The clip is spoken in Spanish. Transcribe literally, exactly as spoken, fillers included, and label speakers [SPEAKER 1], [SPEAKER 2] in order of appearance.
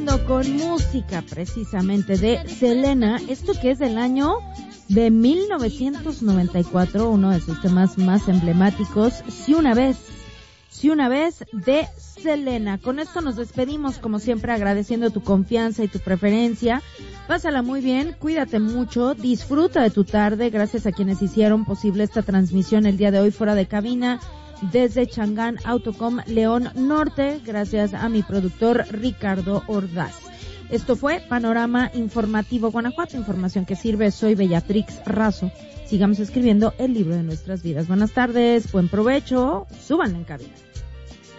[SPEAKER 1] cerrando con música precisamente de Selena, esto que es del año de mil novecientos noventa y cuatro, uno de sus temas más emblemáticos, Si una vez, Si una vez de Selena. Con esto nos despedimos, como siempre, agradeciendo tu confianza y tu preferencia. Pásala muy bien, cuídate mucho, disfruta de tu tarde, gracias a quienes hicieron posible esta transmisión el día de hoy fuera de cabina, desde Changán Autocom León Norte, gracias a mi productor Ricardo Ordaz. Esto fue Panorama Informativo Guanajuato, información que sirve. Soy Bellatrix Razo. Sigamos escribiendo el libro de nuestras vidas. Buenas tardes, buen provecho, súbanle en cabina.